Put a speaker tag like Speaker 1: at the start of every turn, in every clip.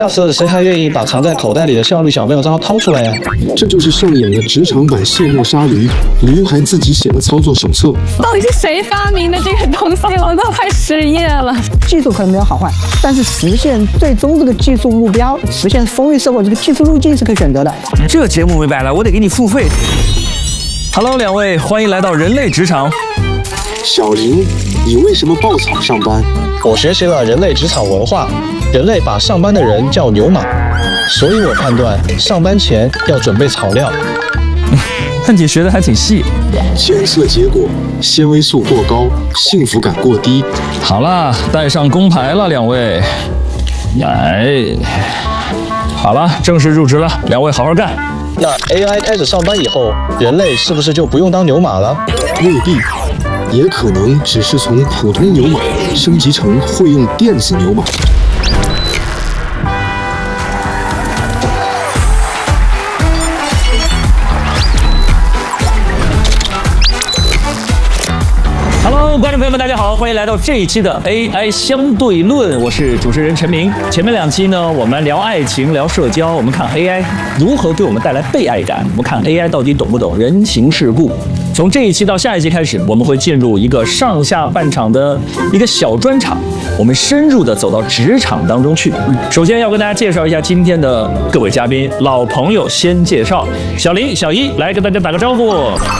Speaker 1: 要是谁还愿意把藏在口袋里的效率小妙招掏出来呀？
Speaker 2: 这就是上演的职场版卸磨杀驴，驴还自己写了操作手册。
Speaker 3: 到底是谁发明的这个东西？我都快失业了。
Speaker 4: 技术可能没有好坏，但是实现最终这个技术目标，实现丰裕社会这个技术路径是可以选择的。
Speaker 5: 这节目没白来，我得给你付费。Hello， 两位，欢迎来到人类职场。
Speaker 2: 小林，你为什么爆草上班？
Speaker 1: 我学习了人类职场文化，人类把上班的人叫牛马，所以我判断上班前要准备草料。
Speaker 5: 那你学的还挺细。
Speaker 2: 检测结果：纤维素过高，幸福感过低。
Speaker 5: 好了，带上工牌了，两位。哎，好了，正式入职了，两位好好干。
Speaker 1: 那 AI 开始上班以后，人类是不是就不用当牛马了？
Speaker 2: 未必，也可能只是从普通牛马升级成会用电子牛马。
Speaker 5: Hello， 观众朋友们，大家好，欢迎来到这一期的 AI 相对论，我是主持人陈明。前面2期呢，我们聊爱情，聊社交，我们看 AI 如何给我们带来被爱感，我们看 AI 到底懂不懂人情世故。从这一期到下一期开始，我们会进入一个上下半场的一个小专场，我们深入的走到职场当中去。首先要跟大家介绍一下今天的各位嘉宾，老朋友先介绍，小林、小一来跟大家打个招呼。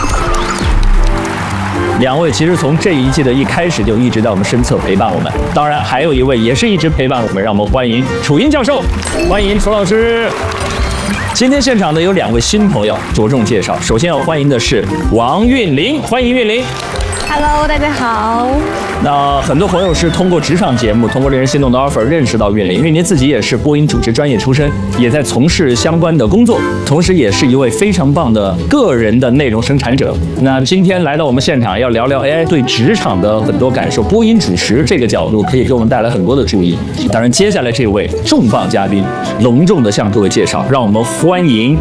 Speaker 5: 两位其实从这一季的一开始就一直在我们身侧陪伴我们，当然还有一位也是一直陪伴我们，让我们欢迎楚英教授，欢迎楚老师。今天现场呢有2位新朋友着重介绍，首先要欢迎的是王韵玲，欢迎韵玲。
Speaker 3: Hello， 大家好。
Speaker 5: 那很多朋友是通过职场节目，通过令人心动的 offer 认识到韵玲，因为您自己也是播音主持专业出身，也在从事相关的工作，同时也是一位非常棒的个人的内容生产者。那今天来到我们现场，要聊聊 AI 对职场的很多感受，播音主持这个角度可以给我们带来很多的注意。当然，接下来这位重磅嘉宾，隆重的向各位介绍，让我们欢迎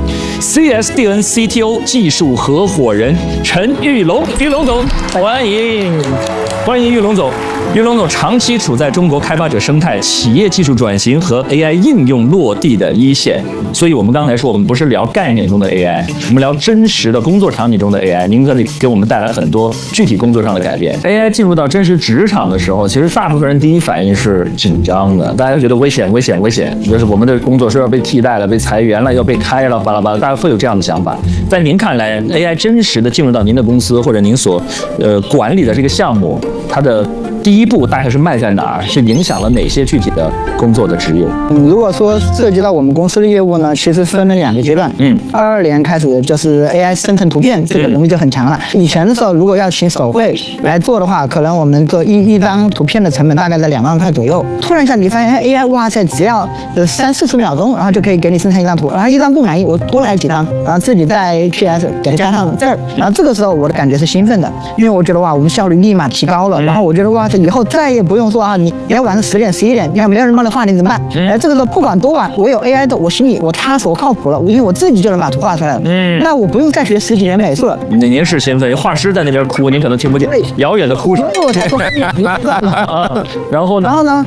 Speaker 5: CSDN CTO 技术合伙人陈玉龙，玉龙总，欢迎玉龙总。玉龙总长期处在中国开发者生态、企业技术转型和 AI 应用落地的一线，所以我们刚才说，我们不是聊概念中的 AI， 我们聊真实的工作场景中的 AI。您这里给我们带来很多具体工作上的改变。AI 进入到真实职场的时候，其实大部分人第一反应是紧张的，大家觉得危险，就是我们的工作是要被替代了、被裁员了、要被开了，巴拉巴拉，大家会有这样的想法。在您看来 ，AI 真实的进入到您的公司或者您所管理的这个项目，它的第一步大概是迈在哪儿？是影响了哪些具体的工作的职业？
Speaker 4: 如果说涉及到我们公司的业务呢，其实分了2个阶段。22年开始就是 AI 生成图片，这个能力就很强了。以前的时候，如果要请手绘来做的话，可能我们做一张图片的成本大概在2万块左右。突然一下你发现 AI 哇塞，只要30-40秒钟，然后就可以给你生成一张图，然后一张不满意，我多来几张，然后自己在 PS 给它加上字儿，然后这个时候我的感觉是兴奋的，因为我觉得哇，我们效率立马提高了，然后我觉得哇，以后再也不用说啊，你要晚上10点、11点，你看没有人帮你画，你怎么办？这个时候不管多晚，我有 AI 的，我心里我踏实，我靠谱了，因为我自己就能把图画出来了。那我不用再学10几年美术了。
Speaker 5: 您是兴奋，画师在那边哭，您可能听不见，遥远的哭声。
Speaker 4: 我才说，
Speaker 5: 然后呢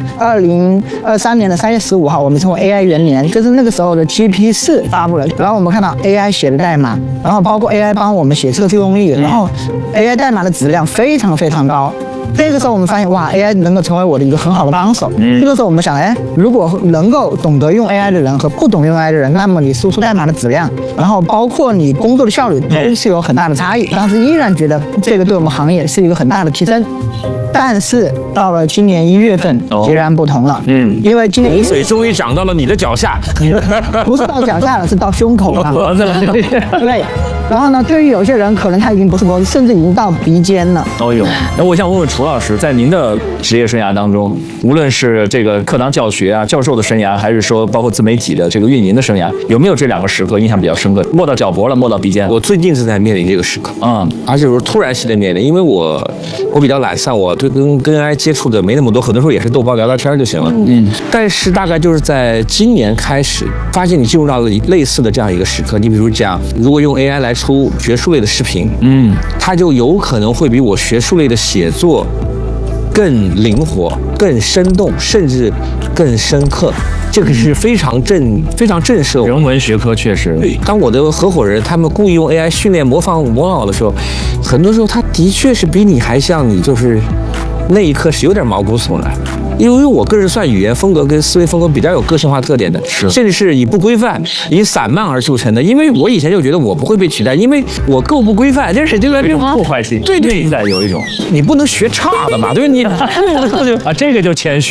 Speaker 4: ？2023年的3月15号，我们称为 AI 元年，就是那个时候的 GP4发布了，然后我们看到 AI 写的代码，然后包括 AI 帮我们写测试用例，然后 AI 代码的质量非常非常高。这个时候我们发现，哇 ，AI 能够成为我的一个很好的帮手。这个时候我们想，如果能够懂得用 AI 的人和不懂用 AI 的人，那么你输出代码的质量，然后包括你工作的效率，都是有很大的差异。当时依然觉得这个对我们行业是一个很大的提升。但是到了今年1月份，截然不同了。因为今年
Speaker 6: 洪水终于涨到了你的脚下，
Speaker 4: 不是到脚下了，是到胸口了。对。然后呢，对于有些人，可能他已经不是脖子，甚至已经到鼻尖了。
Speaker 5: 那我想问问楚老师，在您的职业生涯当中，无论是这个课堂教学啊、教授的生涯，还是说包括自媒体的这个运营的生涯，有没有这2个时刻印象比较深刻？摸到脚脖了，摸到鼻尖。
Speaker 6: 我最近是在面临这个时刻，而且我是突然性的面临，因为我比较懒散，我对跟 AI 接触的没那么多，很多时候也是逗包聊聊天就行了。但是大概就是在今年开始，发现你进入到了类似的这样一个时刻。你比如讲，如果用 AI 来出学术类的视频，它就有可能会比我学术类的写作更灵活、更生动，甚至更深刻。 这个是非常震慑我。
Speaker 5: 人文学科确实。
Speaker 6: 对，当我的合伙人他们故意用 AI 训练模仿我的时候，很多时候他的确是比你还像你，就是那一刻是有点毛骨悚然。因为我个人算语言风格跟思维风格比较有个性化特点的，甚至是以不规范、以散漫而著称的。因为我以前就觉得我不会被取代，因为我够不规范，这是这个
Speaker 5: 破坏性，
Speaker 6: 对，
Speaker 5: 内在有一种，
Speaker 6: 你不能学差的嘛，对吧？你
Speaker 5: 啊，这个就谦虚。